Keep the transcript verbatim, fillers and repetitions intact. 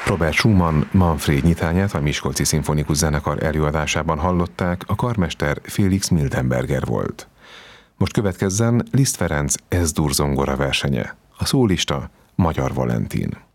Robert Schumann Manfréd nyitányát a Miskolci Szimfonikus Zenekar előadásában hallották, a karmester Felix Miltenberger volt. Most következzen Liszt Ferenc Es-dur zongora versenye. A szólista Magyar Valentin.